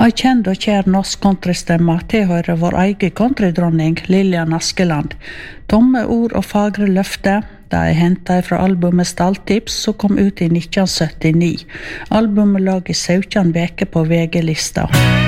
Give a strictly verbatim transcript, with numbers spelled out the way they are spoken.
Ei kjent og kjær norsk countrystemme tilhører vår egen countrydronning Lillian Askeland. Tomme ord og fagre løfter, det er hentet fra albumet Stalltips som kom ut i nitten syttini. Albumet lå i sytten veker på V G-lista.